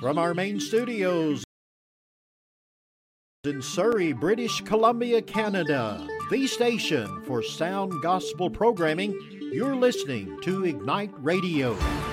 From our main studios in Surrey, British Columbia, Canada, the station for sound gospel programming, you're listening to Ignite Radio.